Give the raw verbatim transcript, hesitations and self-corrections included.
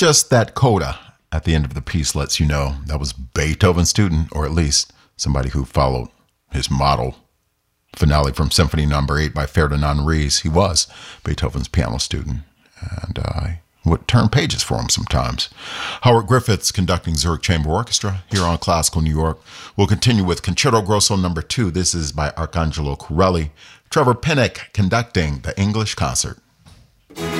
Just that coda at the end of the piece lets you know that was Beethoven's student, or at least somebody who followed his model. Finale from Symphony Number Eight by Ferdinand Ries. He was Beethoven's piano student, and uh, I would turn pages for him sometimes. Howard Griffiths conducting Zurich Chamber Orchestra here on Classical New York. We'll continue with Concerto Grosso Number Two. This is by Arcangelo Corelli. Trevor Pinnock conducting the English Concert.